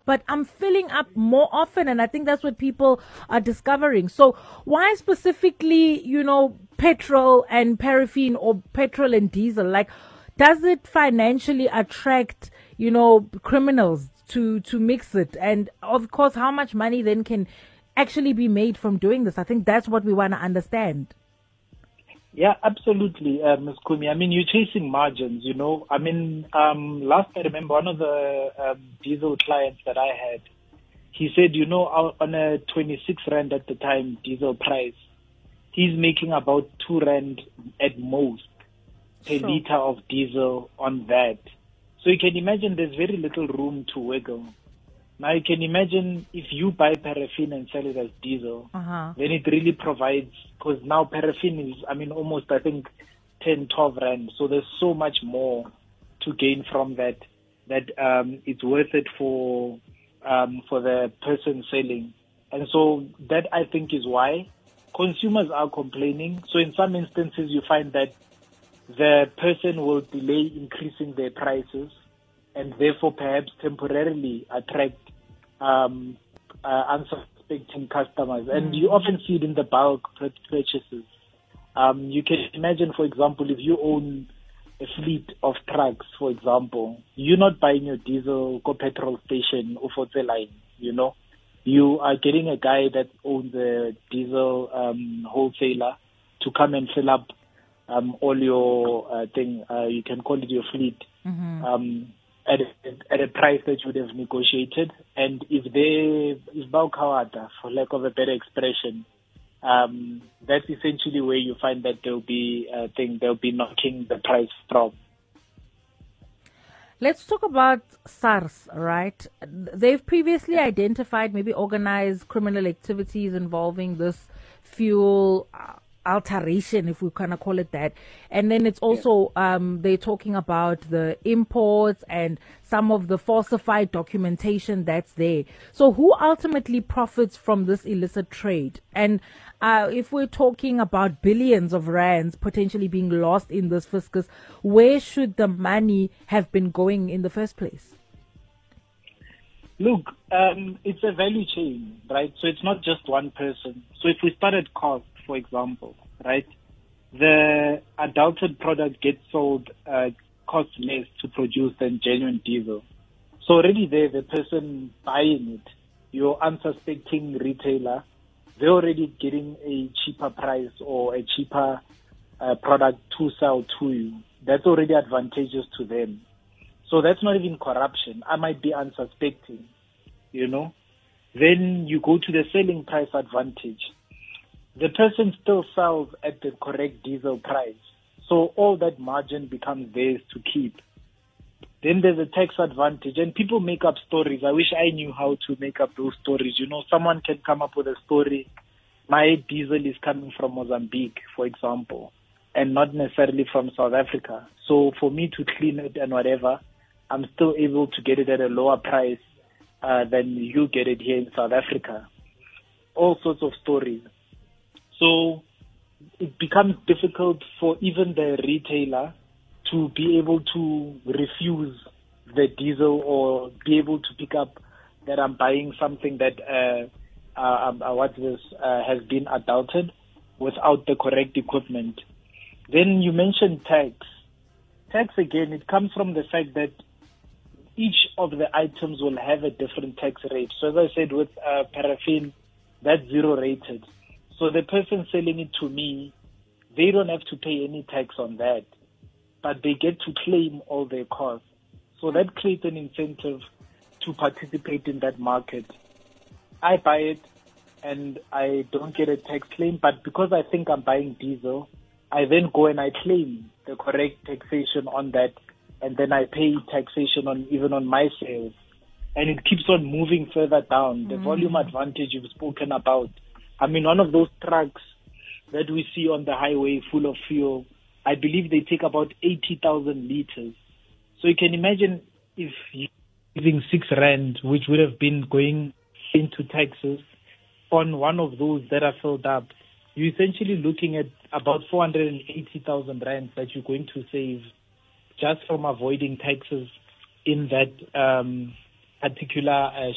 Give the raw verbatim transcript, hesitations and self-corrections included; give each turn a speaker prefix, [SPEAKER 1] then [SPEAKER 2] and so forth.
[SPEAKER 1] but I'm filling up more often. And I think that's what people are discovering. So why specifically, you know, petrol and paraffin, or petrol and diesel? Like, does it financially attract, you know, criminals to, to mix it? And of course, how much money then can actually be made from doing this? I think that's what we want to understand.
[SPEAKER 2] Yeah, absolutely, uh, Miz Kumi. I mean, you're chasing margins, you know. I mean, um, last I remember, one of the um, diesel clients that I had, he said, you know, on a twenty-six rand at the time diesel price, he's making about two rand at most per
[SPEAKER 1] Sure.
[SPEAKER 2] liter of diesel on that. So you can imagine there's very little room to wiggle. Now you can imagine if you buy paraffin and sell it as diesel,
[SPEAKER 1] Uh-huh.
[SPEAKER 2] then it really provides, because now paraffin is, I mean, almost, I think, ten, twelve rand. So there's so much more to gain from that, that um, it's worth it for um, for the person selling. And so that, I think, is why consumers are complaining. So in some instances, you find that the person will delay increasing their prices and therefore perhaps temporarily attract um, uh, unsuspecting customers. And you often see it in the bulk purchases. Um, you can imagine, for example, if you own a fleet of trucks, for example, you're not buying your diesel or petrol station or for the line, you know. You are getting a guy that owns a diesel um, wholesaler to come and fill up um, all your uh, thing. Uh, you can call it your fleet.
[SPEAKER 1] Mm-hmm.
[SPEAKER 2] Um, At a, at a price that you would have negotiated, and if they is Baukawata, for lack of a better expression, um, that's essentially where you find that they'll be uh, thing they'll be knocking the price from.
[SPEAKER 1] Let's talk about SARS, right? They've previously identified maybe organized criminal activities involving this fuel uh, alteration, if we kind of call it that. And then it's also, yeah. um, they're talking about the imports and some of the falsified documentation that's there. So who ultimately profits from this illicit trade? And uh, if we're talking about billions of rands potentially being lost in this fiscus, where should the money have been going in the first place?
[SPEAKER 2] Look, um, it's a value chain, right? So it's not just one person. So if we start at cost, for example, right, the adulterated product gets sold uh, cost less to produce than genuine diesel. So already there, the person buying it, your unsuspecting retailer, they're already getting a cheaper price or a cheaper uh, product to sell to you. That's already advantageous to them. So that's not even corruption. I might be unsuspecting, you know. Then you go to the selling price advantage. The person still sells at the correct diesel price. So all that margin becomes theirs to keep. Then there's a tax advantage. And people make up stories. I wish I knew how to make up those stories. You know, someone can come up with a story. My diesel is coming from Mozambique, for example, and not necessarily from South Africa. So for me to clean it and whatever, I'm still able to get it at a lower price uh, than you get it here in South Africa. All sorts of stories. So it becomes difficult for even the retailer to be able to refuse the diesel or be able to pick up that I'm buying something that uh, uh, uh, what this uh, has been adulterated without the correct equipment. Then you mentioned tax. Tax, again, it comes from the fact that each of the items will have a different tax rate. So as I said, with uh, paraffin, that's zero rated. So the person selling it to me, they don't have to pay any tax on that, but they get to claim all their costs. So that creates an incentive to participate in that market. I buy it and I don't get a tax claim, but because I think I'm buying diesel, I then go and I claim the correct taxation on that, and then I pay taxation on even on my sales. And it keeps on moving further down. The mm. volume advantage you've spoken about. I mean, one of those trucks that we see on the highway full of fuel, I believe they take about eighty thousand liters. So you can imagine if you're giving six rand, which would have been going into taxes, on one of those that are filled up, you're essentially looking at about four hundred eighty thousand rand that you're going to save just from avoiding taxes in that um, particular uh,